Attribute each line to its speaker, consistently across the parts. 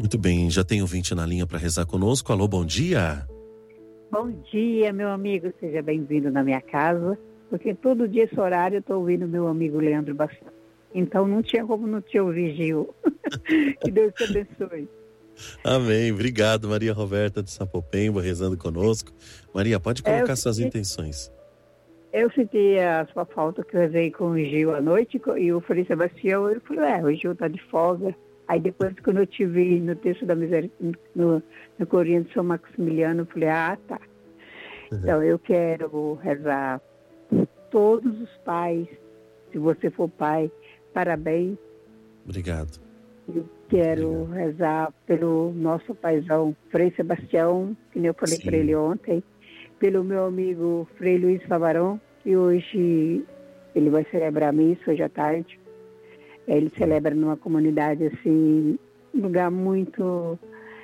Speaker 1: Muito bem, já tem ouvinte na linha para rezar conosco. Alô, bom dia.
Speaker 2: Bom dia, meu amigo, seja bem-vindo na minha casa, porque todo dia esse horário eu estou ouvindo meu amigo Leandro Bastão. Então não tinha como não te ouvir, Gil. Que Deus te abençoe.
Speaker 1: Amém, obrigado, Maria Roberta de Sapopemba, rezando conosco. Maria, pode colocar suas intenções.
Speaker 2: Eu senti a sua falta, que eu rezei com o Gil à noite, e o Frei Sebastião, eu falei, o Gil está de folga. Aí depois, quando eu te vi no texto da Misericórdia, no Corinho de São Maximiliano, eu falei, tá. Então, eu quero rezar por todos os pais. Se você for pai, parabéns.
Speaker 1: Obrigado.
Speaker 2: Eu quero rezar pelo nosso paizão, Frei Sebastião, que nem eu falei para ele ontem, pelo meu amigo Frei Luiz Favarão, que hoje ele vai celebrar a missa, hoje à tarde. Ele celebra numa comunidade, assim, um lugar muito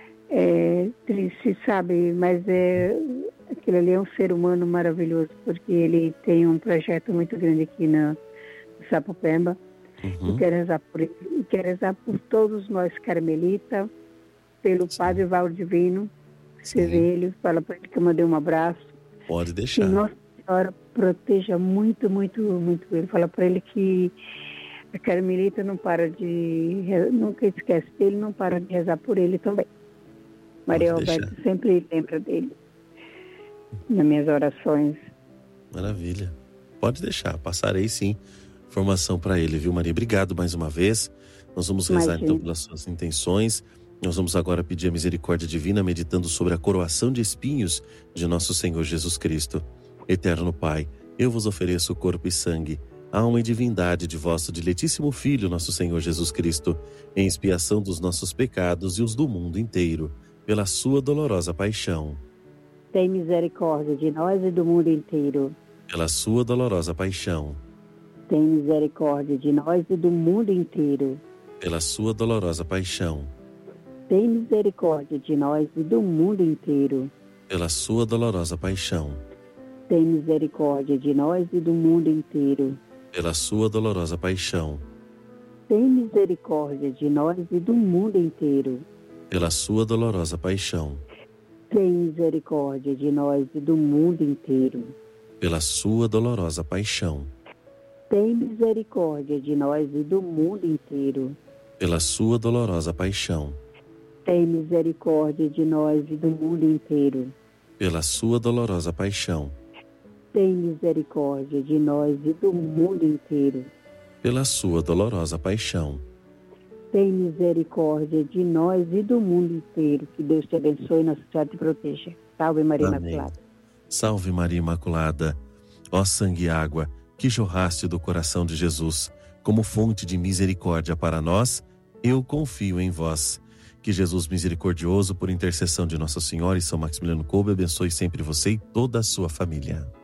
Speaker 2: triste, sabe? Mas aquele ali é um ser humano maravilhoso, porque ele tem um projeto muito grande aqui no Sapopemba. Eu quero rezar por ele, e quero rezar por todos nós carmelitas, pelo Padre Valdivino Sevelho, fala para ele que eu mandei um abraço.
Speaker 1: Pode deixar.
Speaker 2: Que Nossa Senhora proteja muito, muito, muito ele. Fala para ele que a carmelita não para nunca esquece dele, não para de rezar por ele também. Maria Roberta sempre lembra dele nas minhas orações.
Speaker 1: Maravilha. Pode deixar, passarei sim informação para ele, viu, Maria? Obrigado mais uma vez. Nós vamos rezar então pelas suas intenções. Nós vamos agora pedir a misericórdia divina, meditando sobre a coroação de espinhos de nosso Senhor Jesus Cristo. Eterno Pai, eu vos ofereço o corpo e sangue, alma e divindade de vosso diletíssimo Filho, nosso Senhor Jesus Cristo, em expiação dos nossos pecados e os do mundo inteiro, pela sua dolorosa paixão.
Speaker 2: Tem misericórdia de nós e do mundo inteiro.
Speaker 1: Pela sua dolorosa paixão.
Speaker 2: Tem misericórdia de nós e do mundo inteiro.
Speaker 1: Pela sua dolorosa paixão.
Speaker 2: Tem misericórdia de nós e do mundo inteiro.
Speaker 1: Pela sua dolorosa paixão.
Speaker 2: Tem misericórdia de nós e do mundo inteiro.
Speaker 1: Pela sua dolorosa paixão.
Speaker 2: Tem misericórdia de nós e do mundo inteiro.
Speaker 1: Pela sua dolorosa paixão.
Speaker 2: Tem misericórdia de nós e do mundo inteiro.
Speaker 1: Pela sua dolorosa paixão.
Speaker 2: Tem misericórdia de nós e do mundo inteiro.
Speaker 1: Pela sua dolorosa paixão.
Speaker 2: Tem misericórdia de nós e do mundo inteiro.
Speaker 1: Pela sua dolorosa paixão.
Speaker 2: Tem misericórdia de nós e do mundo inteiro.
Speaker 1: Pela sua dolorosa paixão.
Speaker 2: Tem misericórdia de nós e do mundo inteiro. Que Deus te abençoe e Nossa Senhora te proteja. Salve Maria Imaculada.
Speaker 1: Salve Maria Imaculada. Ó sangue e água que jorraste do coração de Jesus, como fonte de misericórdia para nós, eu confio em vós. Que Jesus misericordioso, por intercessão de Nossa Senhora e São Maximiliano Kolbe, abençoe sempre você e toda a sua família.